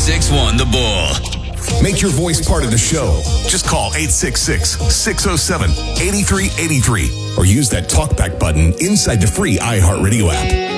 1061 The Bull. Make your voice part of the show. Just call 866-607-8383 or use that talkback button inside the free iHeartRadio app.